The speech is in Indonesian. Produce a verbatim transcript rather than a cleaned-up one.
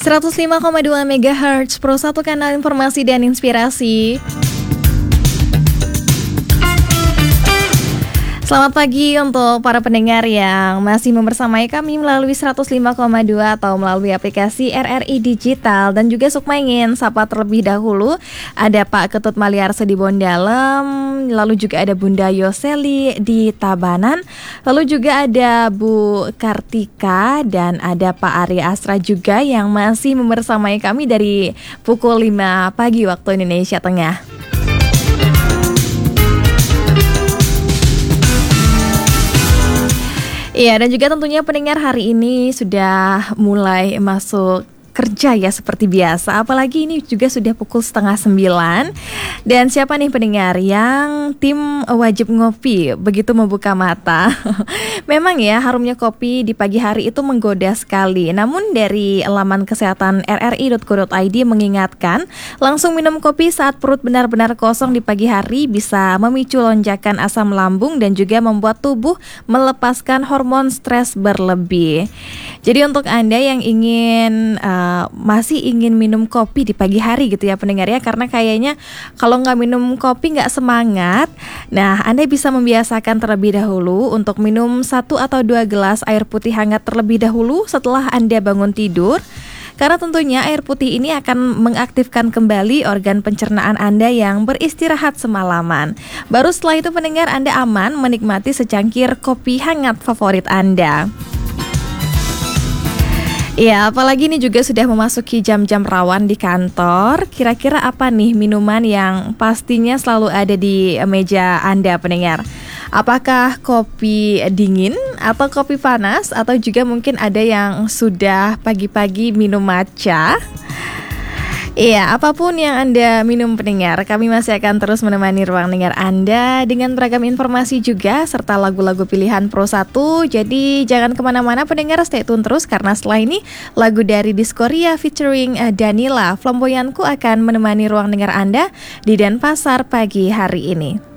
seratus lima koma dua megahertz Pro satu kanal informasi dan inspirasi. Selamat pagi untuk para pendengar yang masih membersamai kami melalui seratus lima koma dua atau melalui aplikasi R R I Digital. Dan juga Sukma ingin sapa terlebih dahulu. Ada Pak Ketut Maliarse di Bondalem, lalu juga ada Bunda Yoseli di Tabanan, lalu juga ada Bu Kartika dan ada Pak Arya Asra juga yang masih membersamai kami dari pukul lima pagi waktu Indonesia Tengah. Iya, dan juga tentunya pendengar hari ini sudah mulai masuk kerja ya seperti biasa. Apalagi ini juga sudah pukul setengah sembilan. Dan siapa nih pendengar yang tim wajib ngopi begitu membuka mata? Memang ya harumnya kopi di pagi hari itu menggoda sekali. Namun dari laman kesehatan r r i dot co dot i d mengingatkan, langsung minum kopi saat perut benar-benar kosong di pagi hari bisa memicu lonjakan asam lambung dan juga membuat tubuh melepaskan hormon stres berlebih. Jadi untuk Anda yang ingin uh, Uh, masih ingin minum kopi di pagi hari gitu ya pendengar ya, karena kayaknya kalau nggak minum kopi nggak semangat. Nah, Anda bisa membiasakan terlebih dahulu untuk minum satu atau dua gelas air putih hangat terlebih dahulu setelah Anda bangun tidur. Karena tentunya air putih ini akan mengaktifkan kembali organ pencernaan Anda yang beristirahat semalaman. Baru setelah itu pendengar Anda aman menikmati secangkir kopi hangat favorit Anda. Ya, apalagi ini juga sudah memasuki jam-jam rawan di kantor. Kira-kira apa nih minuman yang pastinya selalu ada di meja Anda pendengar? Apakah kopi dingin atau kopi panas, atau juga mungkin ada yang sudah pagi-pagi minum matcha? Iya, apapun yang Anda minum pendengar, kami masih akan terus menemani ruang dengar Anda dengan beragam informasi juga serta lagu-lagu pilihan Pro satu. Jadi jangan kemana-mana pendengar, stay tune terus karena setelah ini lagu dari Diskoria featuring Danila, Flamboyanku akan menemani ruang dengar Anda di Denpasar pagi hari ini.